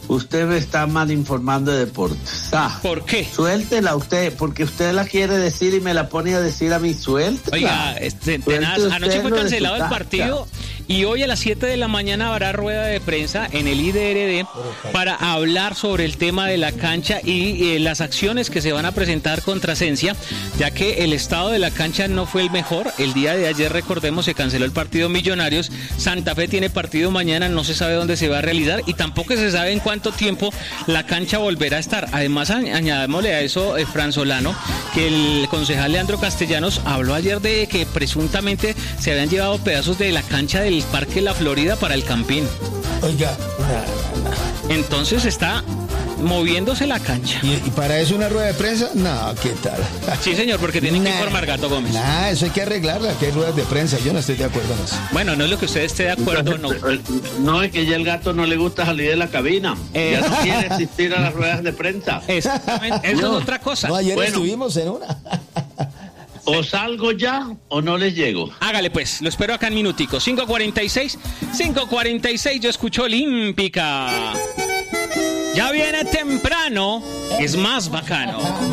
usted me está mal informando de deportes. ¿Por qué? Suéltela usted, porque usted la quiere decir y me la pone a decir a mí, suéltela. Oiga, anoche fue cancelado el partido y hoy a las 7 de la mañana habrá rueda de prensa en el IDRD para hablar sobre el tema de la cancha y las acciones que se van a presentar contra Esencia, ya que el estado de la cancha no fue el mejor. El día de ayer, recordemos, se canceló el partido Millonarios. Santa Fe tiene partido mañana, no se sabe dónde se va a realizar y tampoco se sabe en cuánto tiempo la cancha volverá a estar. Además, añadámosle a eso, Fran Solano, que el concejal Leandro Castellanos habló ayer de que presuntamente se habían llevado pedazos de la cancha del Parque La Florida para el Campín. Oiga, Entonces está moviéndose la cancha. ¿Y para eso una rueda de prensa? No, ¿qué tal? Sí, señor, porque tienen que informar, Gato Gómez. Eso hay que arreglarla, que hay ruedas de prensa. Yo no estoy de acuerdo en eso. Bueno, no es lo que usted esté de acuerdo, no. No, es que ya el gato no le gusta salir de la cabina. Ya no quiere asistir a las ruedas de prensa. Exactamente, eso es otra cosa. No, ayer estuvimos en una. O salgo ya o no les llego. Hágale pues, lo espero acá en minutico. 5:46, yo escucho Olímpica. Ya viene temprano, es más bacano.